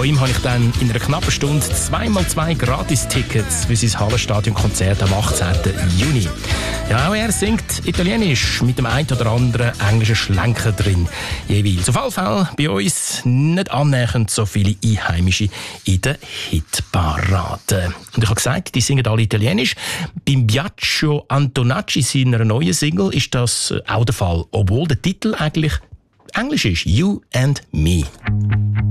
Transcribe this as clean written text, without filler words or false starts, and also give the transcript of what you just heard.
ihm habe ich dann in einer knappen Stunde 2x2 Gratis-Tickets für sein Hallenstadion-Konzert am 18. Juni. Ja, auch er singt Italienisch mit dem einen oder anderen englischen Schlenker drin. Jeweils. Auf jeden Fall bei uns nicht annähernd so viele Einheimische in der Hitparade. Und ich habe gesagt, die singen alle Italienisch. Beim Biagio Antonacci, seiner neuen Single, ist das auch der Fall, obwohl der Titel eigentlich Englisch ist. You and Me.